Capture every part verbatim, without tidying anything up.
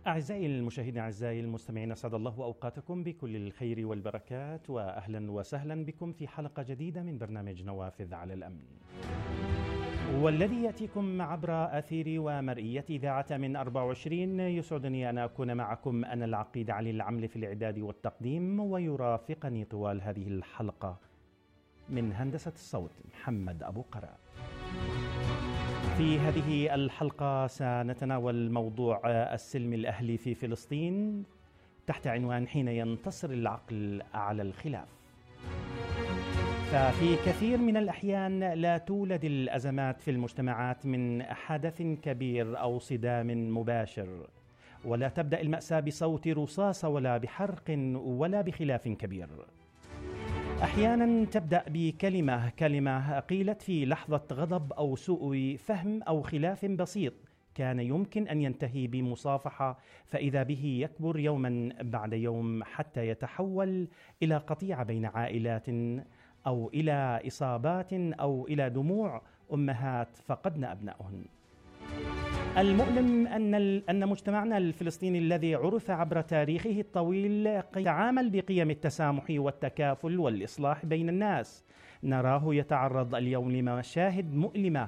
أعزائي المشاهدين، أعزائي المستمعين، أسعد الله أوقاتكم بكل الخير والبركات، وأهلا وسهلا بكم في حلقة جديدة من برنامج نوافذ على الأمن، والذي يأتيكم عبر أثير ومرئية إذاعة من أربعة وعشرين. يسعدني أن أكون معكم أنا العقيد علي العمل في الإعداد والتقديم، ويرافقني طوال هذه الحلقة من هندسة الصوت محمد أبو قراء. في هذه الحلقة سنتناول موضوع السلم الأهلي في فلسطين تحت عنوان حين ينتصر العقل على الخلاف. ففي كثير من الأحيان لا تولد الأزمات في المجتمعات من حدث كبير أو صدام مباشر، ولا تبدأ المأساة بصوت رصاص ولا بحرق ولا بخلاف كبير. أحيانا تبدأ بكلمة كلمة قيلت في لحظة غضب أو سوء فهم أو خلاف بسيط كان يمكن أن ينتهي بمصافحة، فإذا به يكبر يوما بعد يوم حتى يتحول إلى قطيعة بين عائلات، أو إلى إصابات، أو إلى دموع أمهات فقدن أبنائهن. المؤلم أن أن مجتمعنا الفلسطيني الذي عرف عبر تاريخه الطويل يتعامل بقيم التسامح والتكافل والإصلاح بين الناس، نراه يتعرض اليوم لمشاهد مؤلمة،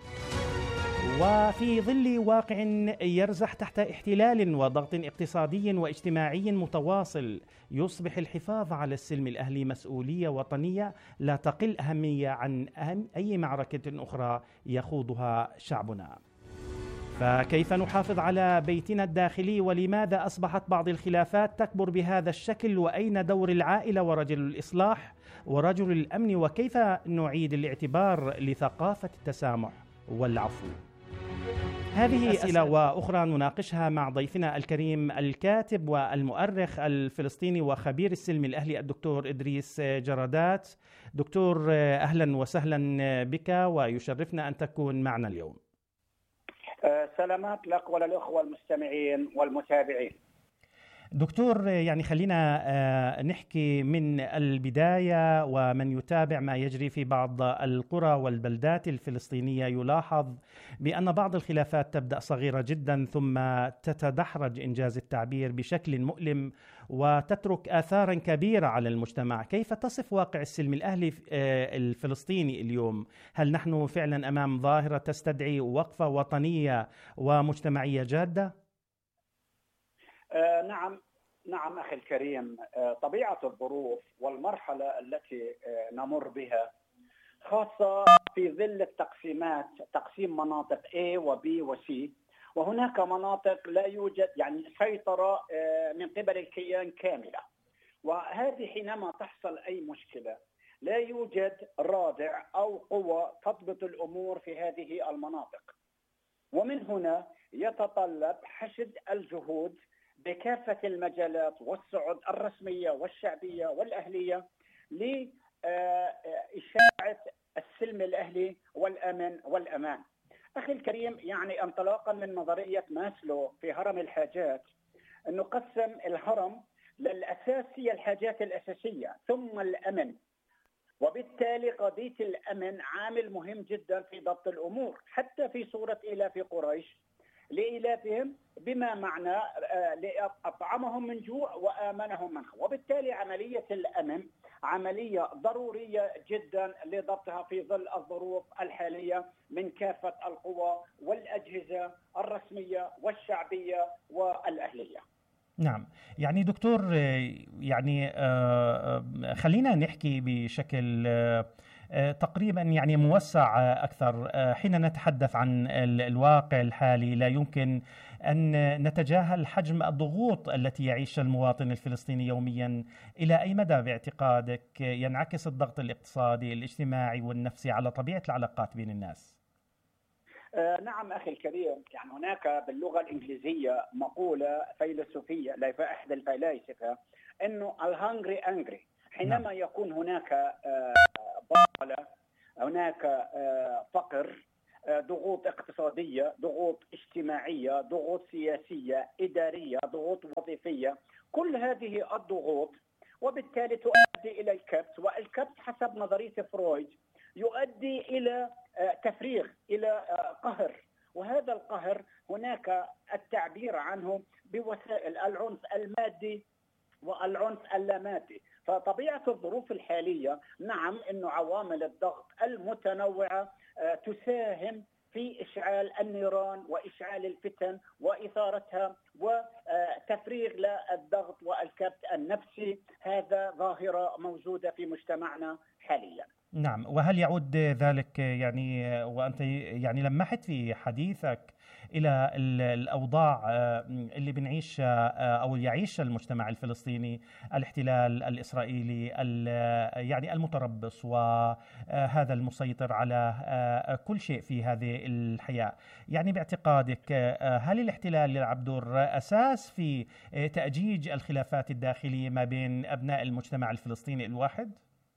وفي ظل واقع يرزح تحت احتلال وضغط اقتصادي واجتماعي متواصل، يصبح الحفاظ على السلم الأهلي مسؤولية وطنية لا تقل أهمية عن أي معركة أخرى يخوضها شعبنا. فكيف نحافظ على بيتنا الداخلي؟ ولماذا أصبحت بعض الخلافات تكبر بهذا الشكل؟ وأين دور العائلة ورجل الإصلاح ورجل الأمن؟ وكيف نعيد الاعتبار لثقافة التسامح والعفو؟ هذه أسئلة وأخرى نناقشها مع ضيفنا الكريم الكاتب والمؤرخ الفلسطيني وخبير السلم الأهلي الدكتور إدريس جرادات. دكتور، أهلا وسهلا بك، ويشرفنا أن تكون معنا اليوم. سلامات لك وللأخوة المستمعين والمتابعين. دكتور، يعني خلينا نحكي من البداية، ومن يتابع ما يجري في بعض القرى والبلدات الفلسطينية يلاحظ بأن بعض الخلافات تبدأ صغيرة جدا ثم تتدحرج إنجاز التعبير بشكل مؤلم وتترك آثارا كبيرة على المجتمع. كيف تصف واقع السلم الأهلي الفلسطيني اليوم؟ هل نحن فعلا أمام ظاهرة تستدعي وقفة وطنية ومجتمعية جادة؟ آه نعم نعم أخي الكريم، آه طبيعة الظروف والمرحلة التي آه نمر بها، خاصة في ظل التقسيمات، تقسيم مناطق A و B و C، وهناك مناطق لا يوجد يعني سيطرة آه من قبل الكيان كاملة، وهذه حينما تحصل أي مشكلة لا يوجد رادع أو قوة تضبط الأمور في هذه المناطق، ومن هنا يتطلب حشد الجهود بكافة المجالات والصعد الرسمية والشعبية والأهلية لإشاعة السلم الأهلي والأمن والأمان. أخي الكريم، يعني انطلاقا من نظرية ماسلو في هرم الحاجات، نقسم الهرم للأساس هي الحاجات الأساسية ثم الأمن، وبالتالي قضية الأمن عامل مهم جدا في ضبط الأمور، حتى في صورة إيلاف قريش لإيلافهم بما معنى لأطعمهم من جوع وآمنهم من خوف، وبالتالي عملية الأمن عملية ضرورية جدا لضبطها في ظل الظروف الحالية من كافة القوى والأجهزة الرسمية والشعبية والأهلية. نعم، يعني دكتور، يعني خلينا نحكي بشكل تقريبا يعني موسع أكثر. حين نتحدث عن الواقع الحالي لا يمكن أن نتجاهل حجم الضغوط التي يعيش المواطن الفلسطيني يوميا. إلى أي مدى باعتقادك ينعكس الضغط الاقتصادي الاجتماعي والنفسي على طبيعة العلاقات بين الناس؟ آه نعم أخي الكريم، يعني هناك باللغة الإنجليزية مقولة فيلسوفية لأحد الفلاسفة أنه الهنجري أنجري، حينما يكون هناك آه بطالة، هناك آه فقر، آه ضغوط اقتصادية، ضغوط اجتماعية، ضغوط سياسية، إدارية، ضغوط وظيفية، كل هذه الضغوط وبالتالي تؤدي إلى الكبت، والكبت حسب نظرية فرويد يؤدي إلى تفريغ، إلى قهر، وهذا القهر هناك التعبير عنه بوسائل العنف المادي والعنف اللامادي. فطبيعة الظروف الحالية نعم أنه عوامل الضغط المتنوعة تساهم في إشعال النيران وإشعال الفتن وإثارتها وتفريغ للضغط والكبت النفسي. هذا ظاهرة موجودة في مجتمعنا حاليا. نعم، وهل يعود ذلك يعني وأنت يعني لمحت في حديثك إلى الأوضاع اللي بنعيش أو يعيش المجتمع الفلسطيني، الاحتلال الإسرائيلي يعني المتربص وهذا المسيطر على كل شيء في هذه الحياة، يعني باعتقادك هل الاحتلال يلعب دور أساس في تأجيج الخلافات الداخلية ما بين أبناء المجتمع الفلسطيني الواحد؟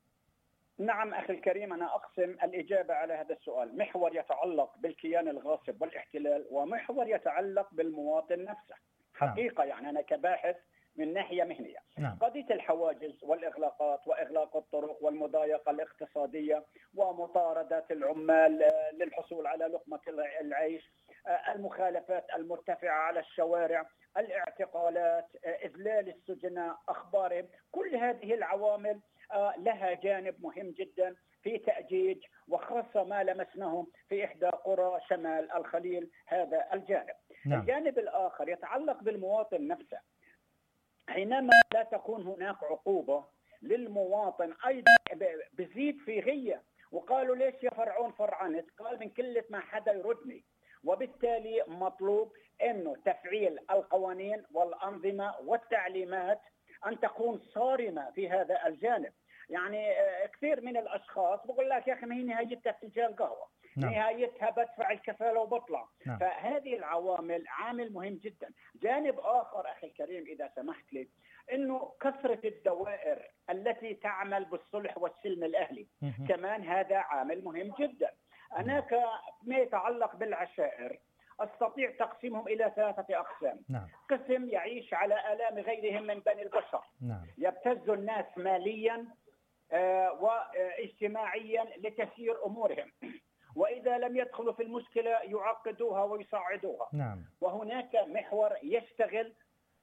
نعم أخي الكريم، أنا أقسم الإجابة على هذا السؤال. محور يتعلق بالكيان الغاصب والاحتلال، ومحور يتعلق بالمواطن نفسه. حقيقة يعني أنا كباحث من ناحية مهنية، نعم. قضية الحواجز والإغلاقات وإغلاق الطرق والمضايقة الاقتصادية ومطاردة العمال للحصول على لقمة العيش، المخالفات المرتفعة على الشوارع، الاعتقالات، إذلال السجناء، أخبارهم، كل هذه العوامل لها جانب مهم جدا في تأجيج، وخاصة ما لمسناه في إحدى قرى شمال الخليل هذا الجانب. نعم. الجانب الآخر يتعلق بالمواطن نفسه. حينما لا تكون هناك عقوبة للمواطن أيضا بزيد في غية، وقالوا ليش يا فرعون فرعنت؟ قال من كلة ما حدا يردني. وبالتالي مطلوب أنه تفعيل القوانين والأنظمة والتعليمات أن تكون صارمة في هذا الجانب. يعني كثير من الأشخاص بقول لك يا أخي ما هي نهايتها فنجان قهوة، نعم. نهايتها بدفع الكفالة وبطلع. نعم. فهذه العوامل عامل مهم جدا. جانب آخر أخي الكريم إذا سمحت لي، أنه كثرة الدوائر التي تعمل بالصلح والسلم الأهلي كمان هذا عامل مهم جدا. هناك ما يتعلق بالعشائر أستطيع تقسيمهم إلى ثلاثة أقسام. نعم. قسم يعيش على آلام غيرهم من بني البشر. نعم. يبتز الناس ماليا آه واجتماعيا لتسيير أمورهم، وإذا لم يدخلوا في المشكلة يعقدوها ويصعدوها. نعم. وهناك محور يشتغل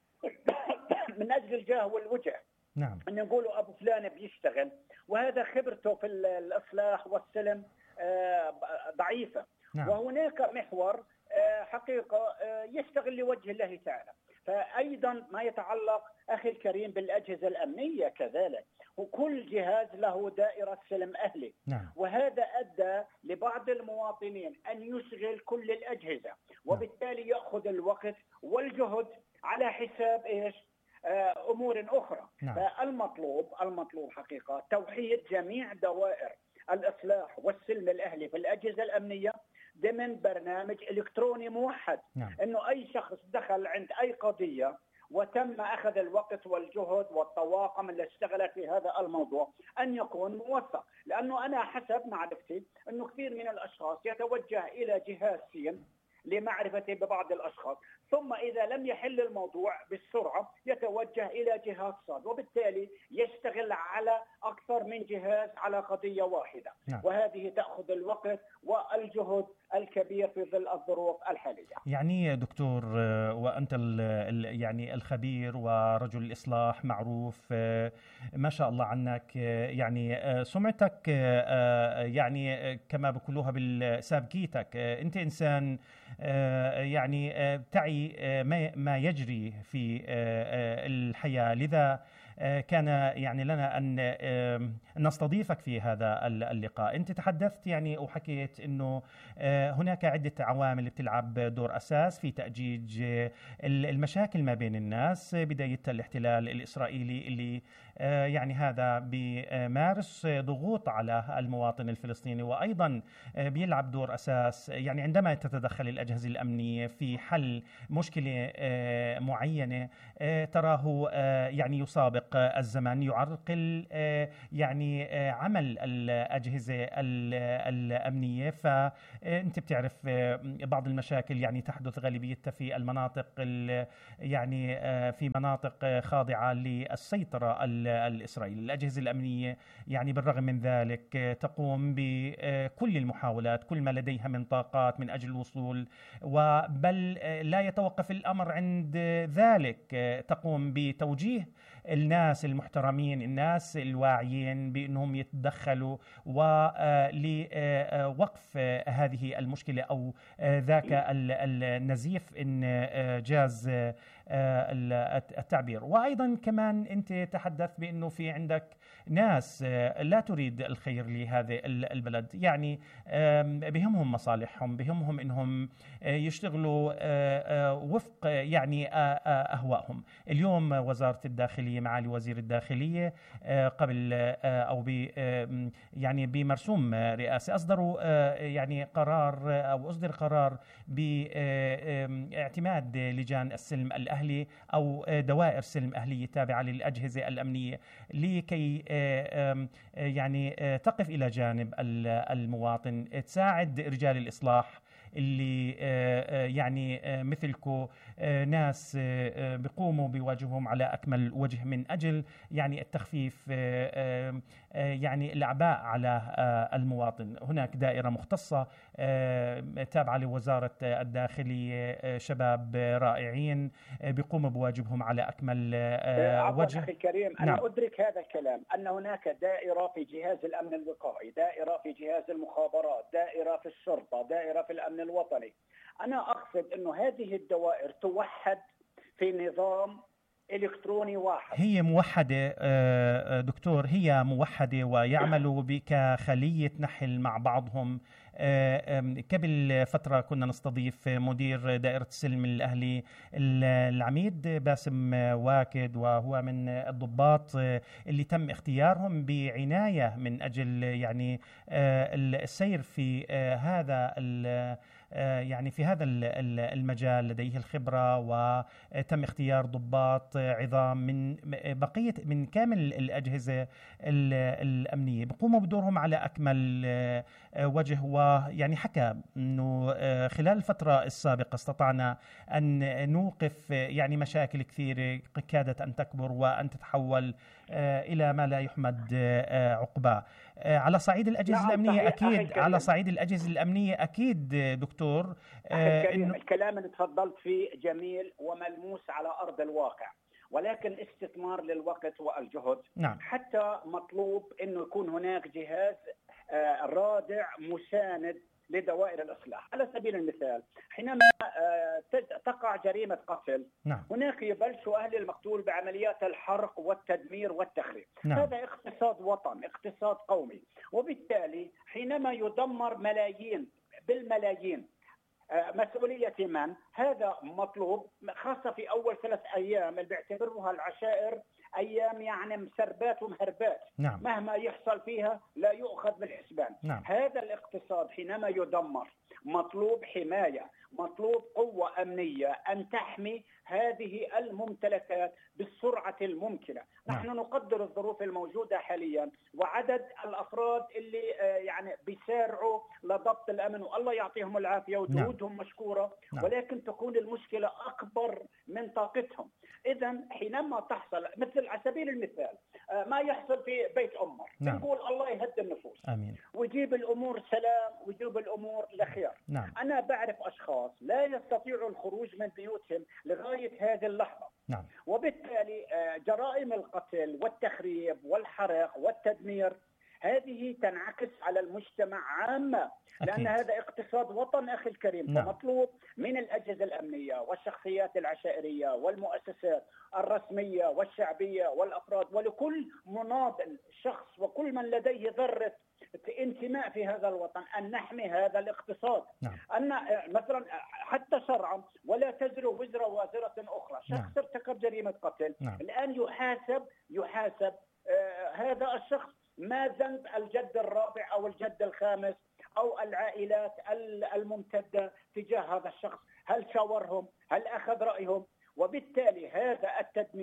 من أجل الجاه والوجه. نعم. أن يقولوا أبو فلان بيشتغل وهذا خبرته في الإصلاح والسلم آه ضعيفة. نعم. وهناك محور حقيقة يشتغل لوجه الله تعالى. فأيضا ما يتعلق أخي الكريم بالأجهزة الأمنية كذلك، وكل جهاز له دائرة سلم أهلي. نعم. وهذا أدى لبعض المواطنين أن يشغل كل الأجهزة، وبالتالي يأخذ الوقت والجهد على حساب إيش؟ أمور أخرى. نعم. فالمطلوب المطلوب حقيقة توحيد جميع دوائر الإصلاح والسلم الأهلي في الأجهزة الأمنية ضمن برنامج إلكتروني موحد. نعم. إنه أي شخص دخل عند أي قضية وتم أخذ الوقت والجهد والطواقم اللي اشتغلت في هذا الموضوع أن يكون موثق. لأنه أنا حسب معرفتي أنه كثير من الأشخاص يتوجه إلى جهاز سين لمعرفته ببعض الأشخاص، ثم إذا لم يحل الموضوع بالسرعة يتوجه إلى جهاز صاد، وبالتالي يشتغل على أكثر من جهاز على قضية واحدة. نعم. وهذه تأخذ الوقت والجهد الكبير في ظل الظروف الحالية. يعني دكتور، وأنت يعني الخبير ورجل الإصلاح معروف ما شاء الله عنك، يعني سمعتك يعني كما بقولوها بالسابقيتك، أنت إنسان يعني تعي ما يجري في الحياة، لذا كان يعني لنا أن نستضيفك في هذا اللقاء. أنت تحدثت يعني وحكيت أنه هناك عدة عوامل بتلعب دور أساس في تأجيج المشاكل ما بين الناس، بداية الاحتلال الإسرائيلي اللي يعني هذا بيمارس ضغوط على المواطن الفلسطيني، وأيضا بيلعب دور أساس يعني عندما تتدخل الأجهزة الأمنية في حل مشكلة معينة تراه يعني يسابق فارق الزمن يعرقل يعني عمل الأجهزة الأمنية. فأنت بتعرف بعض المشاكل يعني تحدث غالبيتها في المناطق يعني في مناطق خاضعة للسيطرة الإسرائيلية. الأجهزة الأمنية يعني بالرغم من ذلك تقوم بكل المحاولات، كل ما لديها من طاقات من أجل الوصول، وبل لا يتوقف الأمر عند ذلك، تقوم بتوجيه الناس المحترمين، الناس الواعيين، بأنهم يتدخلوا ولوقف هذه المشكلة أو ذاك النزيف إن جاز التعبير. وأيضا كمان أنت تحدث بأنه في عندك ناس لا تريد الخير لهذا البلد، يعني بهمهم مصالحهم، بهمهم أنهم يشتغلوا وفق يعني أهوائهم. اليوم وزارة الداخلية معالي وزير الداخلية قبل أو ب يعني بمرسوم رئاسي أصدروا يعني قرار أو أصدر قرار باعتماد لجان السلم الأهلي أو دوائر سلم أهلية تابعة للأجهزة الأمنية لكي يعني تقف إلى جانب المواطن، تساعد رجال الإصلاح اللي يعني مثلكم، ناس بيقوموا بواجبهم على أكمل وجه من أجل يعني التخفيف يعني الأعباء على المواطن. هناك دائرة مختصة تابعة لوزارة الداخلية، شباب رائعين بيقوموا بواجبهم على أكمل وجه. أخي الكريم، أنا نعم. أدرك هذا الكلام، أن هناك دائرة في جهاز الأمن الوقائي، دائرة في جهاز المخابرات، دائرة في الشرطة، دائرة في الأمن الوطني. أنا أقصد أنه هذه الدوائر توحد في نظام إلكتروني واحد. هي موحدة دكتور، هي موحدة ويعملوا كخلية نحل مع بعضهم. قبل فترة كنا نستضيف مدير دائرة السلم الأهلي العميد باسم واكد، وهو من الضباط اللي تم اختيارهم بعناية من أجل يعني السير في هذا يعني في هذا المجال، لديه الخبرة، وتم اختيار ضباط عظام من بقية من كامل الأجهزة الأمنية بيقوموا بدورهم على أكمل وجه. ويعني حكى أنه خلال الفترة السابقة استطعنا أن نوقف يعني مشاكل كثيرة كادت أن تكبر وأن تتحول إلى ما لا يحمد عقباه. على صعيد الأجهزة نعم الأمنية أكيد على صعيد الأجهزة الأمنية أكيد دكتور إنه الكلام اللي تفضلت فيه جميل وملموس على أرض الواقع، ولكن استثمار للوقت والجهد. نعم. حتى مطلوب إنه يكون هناك جهاز رادع مساند لدوائر الإصلاح. على سبيل المثال حينما تقع جريمة قتل، نعم. هناك يبلش أهل المقتول بعمليات الحرق والتدمير والتخريب. نعم. هذا اقتصاد وطن، اقتصاد قومي، وبالتالي حينما يدمر ملايين بالملايين مسؤولية من؟ هذا مطلوب، خاصة في أول ثلاث أيام اللي بيعتبروها العشائر أيام يعني مسربات ومهربات. نعم. مهما يحصل فيها لا يؤخذ بالحسبان. نعم. هذا الاقتصاد حينما يدمر مطلوب حماية، مطلوب قوة أمنية أن تحمي هذه الممتلكات بالسرعة الممكنة. نعم. نحن نقدر الظروف الموجودة حاليا وعدد الأفراد اللي يعني بيسارعوا لضبط الأمن، والله يعطيهم العافية وجهودهم نعم. مشكورة. نعم. ولكن تكون المشكلة أكبر من طاقتهم. إذا حينما تحصل مثل على سبيل المثال ما يحصل في بيت عمر، نعم. نقول الله يهدي النفوس. آمين. ويجيب الأمور سلام ويجيب الأمور لخير. نعم. أنا بعرف أشخاص لا يستطيعوا الخروج من بيوتهم لغاية هذه اللحظة. نعم. وبالتالي جرائم القتل والتخريب والحرق والتدمير هذه تنعكس على المجتمع عامة، لأن أكيد. هذا اقتصاد وطن أخي الكريم. نعم. فمطلوب من الأجهزة الأمنية والشخصيات العشائرية والمؤسسات الرسمية والشعبية والأفراد ولكل مناضل شخص وكل من لديه ذرة انتماء في هذا الوطن أن نحمي هذا الاقتصاد. نعم. أن مثلا حتى شرعا ولا تزر وزر وازرة أخرى. شخص نعم. ارتكب جريمة قتل نعم. الآن يحاسب يحاسب آه هذا الشخص ما ذنب الجد الرابع أو الجد الخامس أو العائلات الممتدة تجاه هذا الشخص؟ هل شاورهم؟ هل أخذ رأيهم؟ وبالتالي هذا التدمير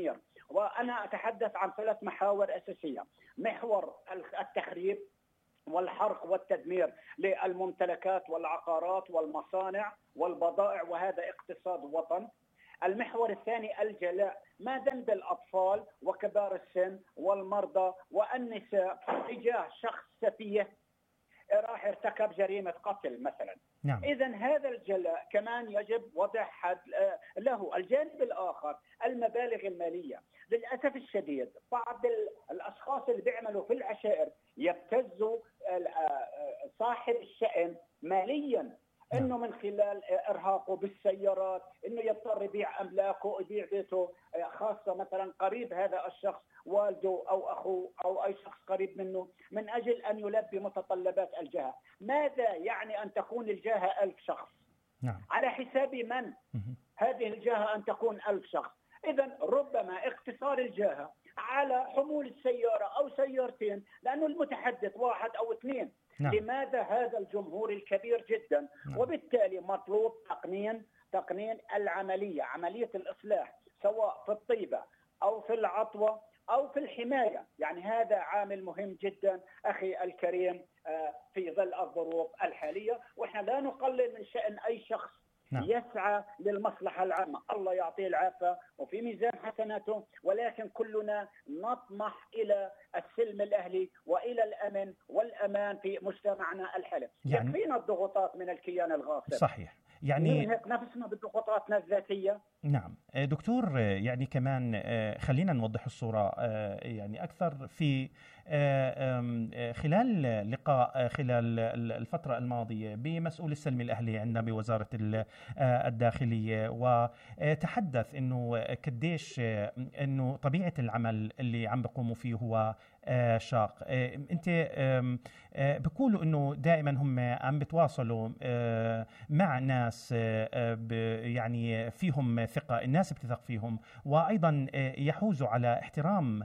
وأنا أتحدث عن ثلاث محاور أساسية: محور التخريب والحرق والتدمير للممتلكات والعقارات والمصانع والبضائع، وهذا اقتصاد وطن. المحور الثاني الجلاء، ما ذنب الأطفال وكبار السن والمرضى والنساء تجاه شخص سفيه راح ارتكب جريمة قتل مثلا. نعم. إذن هذا الجلاء كمان يجب وضع حد له. الجانب الآخر المبالغ المالية، للأسف الشديد بعض الأشخاص اللي بيعملوا في العشائر يبتزوا صاحب الشأن ماليا، انه من خلال ارهاقه بالسيارات، انه يضطر يبيع املاكه، يبيع بيته، خاصه مثلا قريب هذا الشخص والده او اخوه او اي شخص قريب منه، من اجل ان يلبي متطلبات الجهه. ماذا يعني ان تكون الجهه ألف شخص؟ نعم. على حساب من هذه الجهه ان تكون ألف شخص؟ اذا ربما اقتصار الجهه على حمول السياره او سيارتين، لانه المتحدث واحد او اثنين. نعم. لماذا هذا الجمهور الكبير جدا؟ نعم. وبالتالي مطلوب تقنين تقنين العملية، عملية الإصلاح، سواء في الطيبة أو في العطوة أو في الحماية. يعني هذا عامل مهم جدا أخي الكريم في ظل الظروف الحالية، وإحنا لا نقلل من شأن أي شخص نعم. يسعى للمصلحة العامة، الله يعطيه العافية وفي ميزان حسناته، ولكن كلنا نطمح إلى السلم الأهلي وإلى الأمن والأمان في مجتمعنا الحالي. يعني يكفينا الضغوطات من الكيان الغاصب. صحيح. يعني ننهك نفسنا بضغوطاتنا الذاتية. نعم دكتور، يعني كمان خلينا نوضح الصورة يعني أكثر. في خلال لقاء خلال الفترة الماضية بمسؤول السلم الأهلي عندنا بوزارة الداخلية، وتحدث إنه قديش إنه طبيعة العمل اللي عم بيقوموا فيه هو شاق. انت بقولوا انه دائما هم عم بتواصلوا مع ناس يعني فيهم ثقة، الناس بتثق فيهم، وايضا يحوزوا على احترام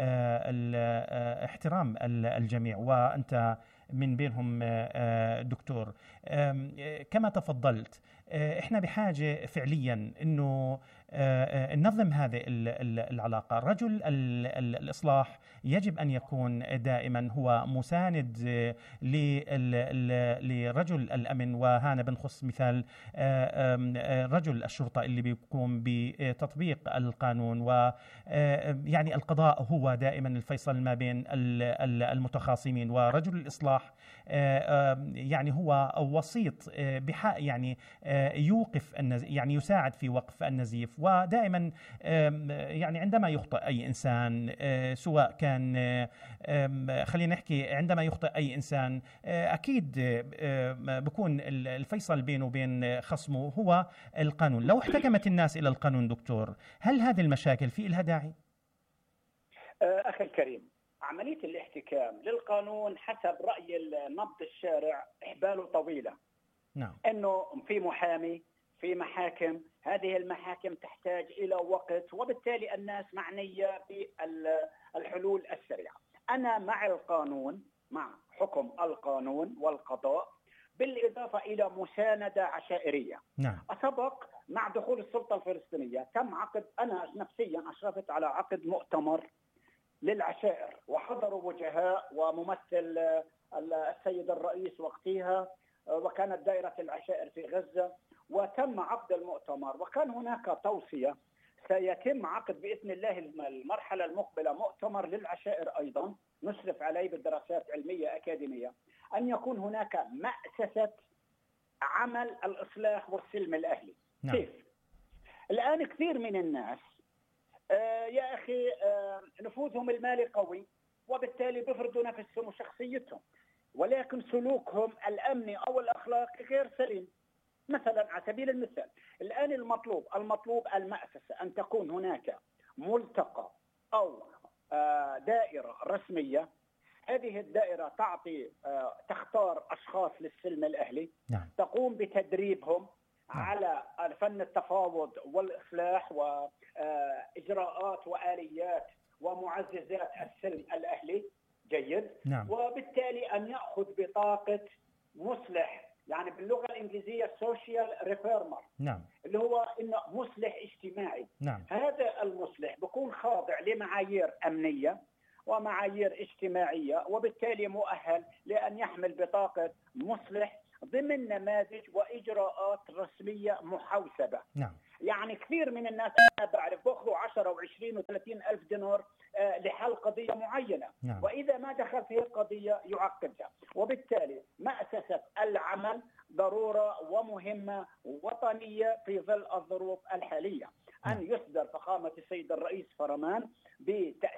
احترام الجميع، وانت من بينهم دكتور. كما تفضلت، احنا بحاجة فعليا انه ننظم هذه العلاقة. رجل الإصلاح يجب أن يكون دائما هو مساند لرجل الأمن، وهنا بنخص مثال رجل الشرطة اللي بيقوم بتطبيق القانون، ويعني القضاء هو دائما الفيصل ما بين المتخاصمين، ورجل الإصلاح يعني هو وسيط بحق يعني يوقف يعني يساعد في وقف النزيف. ودائما يعني عندما يخطئ أي إنسان، سواء كان خلينا نحكي عندما يخطئ أي إنسان، أكيد بكون الفيصل بينه وبين خصمه هو القانون. لو احتكمت الناس إلى القانون دكتور، هل هذه المشاكل في لها داعي؟ أخي الكريم، عملية الاحتكام للقانون حسب رأي نبض الشارع إحباله طويلة. نعم. إنه في محامي، في محاكم، هذه المحاكم تحتاج إلى وقت، وبالتالي الناس معنية بالحلول السريعة. أنا مع القانون، مع حكم القانون والقضاء، بالإضافة إلى مساندة عشائرية. نعم. أسبق مع دخول السلطة الفلسطينية تم عقد، أنا نفسيا أشرفت على عقد مؤتمر للعشائر، وحضروا وجهاء وممثل السيد الرئيس وقتها، وكانت دائرة العشائر في غزة، وتم عقد المؤتمر، وكان هناك توصية سيتم عقد بإذن الله المرحلة المقبلة مؤتمر للعشائر أيضا نشرف عليه بالدراسات علمية أكاديمية، أن يكون هناك مؤسسة عمل الإصلاح والسلم الأهلي. نعم. كيف؟ الآن كثير من الناس آه يا أخي آه نفوذهم المالي قوي، وبالتالي بيفرضوا نفسهم وشخصيتهم، ولكن سلوكهم الأمني أو الأخلاقي غير سليم. مثلا على سبيل المثال، الآن المطلوب المطلوب المؤسسة أن تكون هناك ملتقى أو آه دائرة رسمية. هذه الدائرة تعطي آه تختار أشخاص للسلم الأهلي. نعم. تقوم بتدريبهم على فن التفاوض والإصلاح وإجراءات وآليات ومعززات السلم الأهلي. جيد. نعم. وبالتالي أن يأخذ بطاقة مصلح يعني باللغه الانجليزيه سوشيال ريفيرمر، نعم. اللي هو انه مصلح اجتماعي. نعم. هذا المصلح بيكون خاضع لمعايير امنيه ومعايير اجتماعيه، وبالتالي مؤهل لان يحمل بطاقه مصلح ضمن نماذج واجراءات رسميه محوسبه. نعم. يعني كثير من الناس انا بعرف باخذوا عشرة وعشرين وثلاثين الف دينار لحل قضيه معينه. نعم. واذا ما دخل في القضيه يعقدها، وبالتالي مأسسه العمل ضروره ومهمه وطنيه في ظل الظروف الحاليه. ان يصدر فخامه السيد الرئيس فرمان بتأسيس